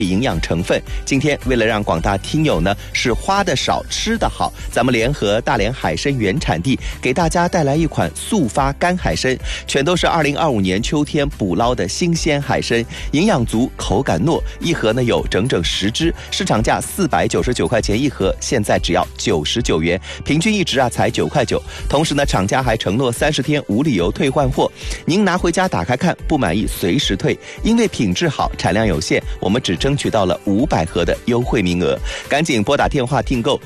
营养成分。今天为了让广大听友呢是花的少吃的好，咱们联合大连海参原产地给大家带来一款速发干海参，全都是2025年秋天捕捞的新鲜海参，营养足，口感糯，一盒呢有整整10只，市场价499块钱一盒，现在只要99元，平均一只才9块9。同时呢，厂家还承诺30天无理由退换货，您拿回家打开看，不满意随时退，因为品质好，产量有限，我们只争取到了500盒的优惠名额，赶紧拨打电话订购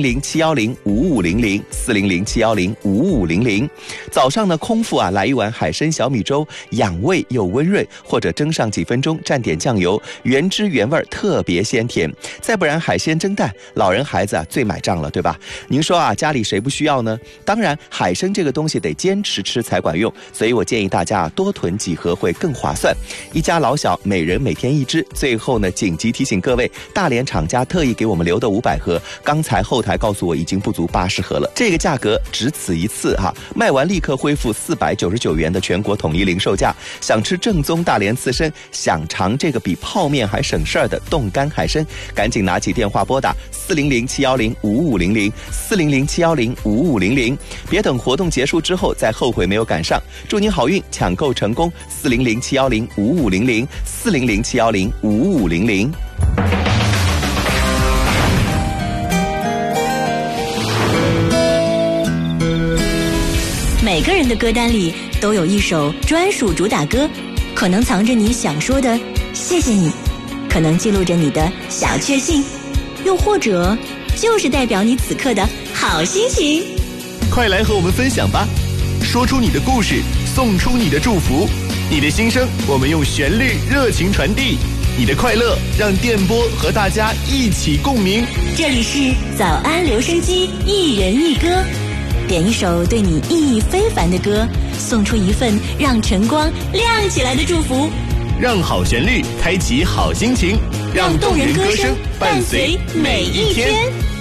400-710-5500，400-710-5500。早上呢，空腹来一碗海参小米粥，养胃又温润，或者蒸上几分钟，蘸点酱油，原汁原味，特别鲜甜。再不然海鲜蒸蛋，老人孩子最买账了，对吧？您说家里谁不需要呢？当然，海参这个东西得坚持吃才管用，所以我建议大家多囤几盒会更划算。一家老小每人每天1只。最后呢，紧急提醒各位，大连厂家特意给我们留的500盒，刚才后台告诉我已经不足80盒了，这个价格只此一次卖完立刻恢复499元的全国统一零售价。想吃正宗大连刺身，想尝这个比泡面还省事儿的冻干海参，赶紧拿起电话拨打400-710-5500，400-710-5500，别等活动结束之后再后悔没有赶上。祝您好运，抢购成功！400-710-5500，400-710-5500。 每个人的歌单里都有一首专属主打歌，可能藏着你想说的谢谢你，可能记录着你的小确幸，又或者就是代表你此刻的好心情。 快来和我们分享吧，说出你的故事，送出你的祝福，你的心声我们用旋律热情传递，你的快乐让电波和大家一起共鸣。 这里是早安留声机，一人一歌，点一首对你意义非凡的歌，送出一份让晨光亮起来的祝福， 让好旋律开启好心情， 让动人歌声伴随每一天。